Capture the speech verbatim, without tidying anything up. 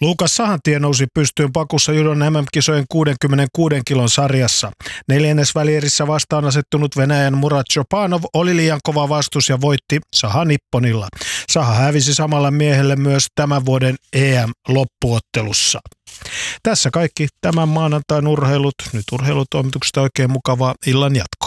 Luukas Sahantie nousi pystyyn pakussa judon M M-kisojen kuudenkymmenenkuuden kilon sarjassa. Neljännesvälierissä vastaan asettunut Venäjän Murat Chopanov oli liian kova vastus ja voitti Saha Nipponilla. Saha hävisi samalla miehelle myös tämän vuoden E M-loppuottelussa. Tässä kaikki tämän maanantain urheilut. Nyt urheilutoimituksesta oikein mukavaa illan jatkoa.